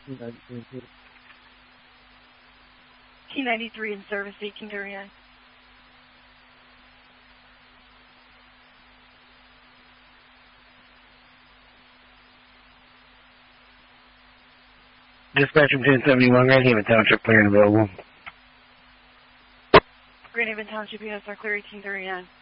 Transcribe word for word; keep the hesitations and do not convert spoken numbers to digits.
T ninety-three in service, eighteen thirty-nine. Dispatch from ten seventy-one, Grand Haven Township, clear and available. Grand Haven Township, units are clear, eighteen thirty-nine.